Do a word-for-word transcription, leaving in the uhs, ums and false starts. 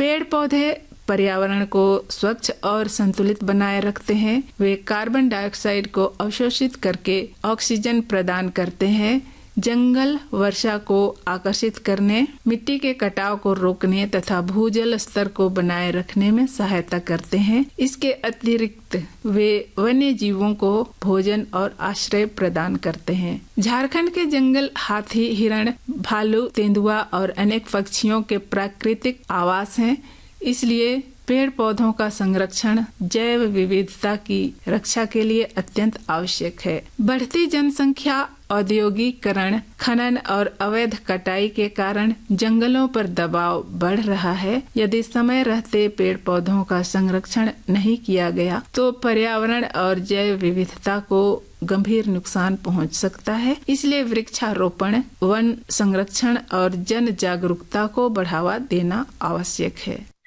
पेड़ पौधे पर्यावरण को स्वच्छ और संतुलित बनाए रखते हैं। वे कार्बन डाइऑक्साइड को अवशोषित करके ऑक्सीजन प्रदान करते हैं। जंगल वर्षा को आकर्षित करने, मिट्टी के कटाव को रोकने तथा भूजल स्तर को बनाए रखने में सहायता करते हैं। इसके अतिरिक्त वे वन्य जीवों को भोजन और आश्रय प्रदान करते हैं। झारखंड के जंगल हाथी, हिरण, भालू, तेंदुआ और अनेक पक्षियों के प्राकृतिक आवास हैं। इसलिए पेड़ पौधों का संरक्षण जैव विविधता की रक्षा के लिए अत्यंत आवश्यक है। बढ़ती जनसंख्या, औद्योगिकरण, खनन और अवैध कटाई के कारण जंगलों पर दबाव बढ़ रहा है। यदि समय रहते पेड़ पौधों का संरक्षण नहीं किया गया तो पर्यावरण और जैव विविधता को गंभीर नुकसान पहुंच सकता है। इसलिए वृक्षारोपण, वन संरक्षण और जन जागरूकता को बढ़ावा देना आवश्यक है।